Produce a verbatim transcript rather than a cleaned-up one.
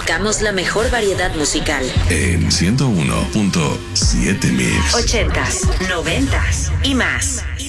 Tocamos la mejor variedad musical. En ciento uno punto siete Mix. Ochentas, noventas y más.